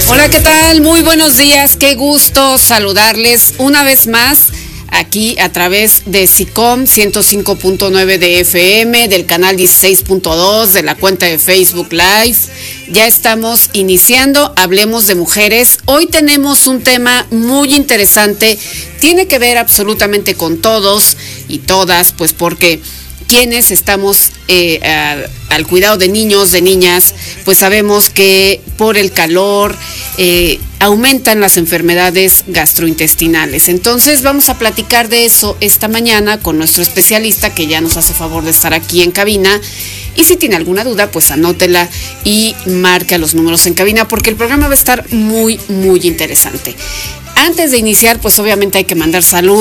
Hola, ¿qué tal? Muy buenos días, qué gusto saludarles una vez más aquí a través de SICOM 105.9 de FM, del canal 16.2, de la cuenta de Facebook Live. Ya estamos iniciando Hablemos de Mujeres. Hoy tenemos un tema muy interesante, tiene que ver absolutamente con todos y todas, pues porque quienes estamos al cuidado de niños, de niñas, pues sabemos que por el calor aumentan las enfermedades gastrointestinales. Entonces vamos a platicar de eso esta mañana con nuestro especialista que ya nos hace favor de estar aquí en cabina. Y si tiene alguna duda, pues anótela y marca los números en cabina porque el programa va a estar muy, muy interesante. Antes de iniciar, pues obviamente hay que mandar saludos.